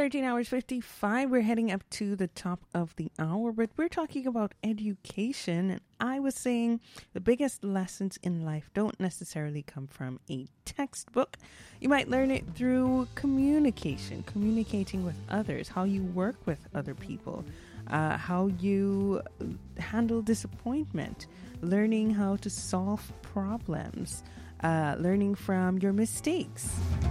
13 hours 55. We're heading up to the top of the hour, but we're talking about education. And I was saying the biggest lessons in life don't necessarily come from a textbook. You might learn it through communication, communicating with others, how you work with other people, how you handle disappointment, learning how to solve problems, learning from your mistakes.